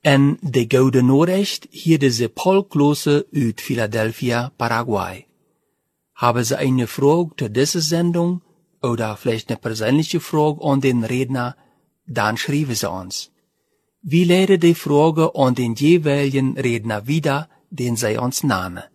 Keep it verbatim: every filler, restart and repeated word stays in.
En de Gouden Noorrecht hier deze Paul Klose uit Philadelphia, Paraguay. Haben Sie eine Frage zu dieser Sendung oder vielleicht eine persönliche Frage an den Redner, dann schreiben Sie uns. Wir leiten die Frage an den jeweiligen Redner wieder, den Sie uns nahmen.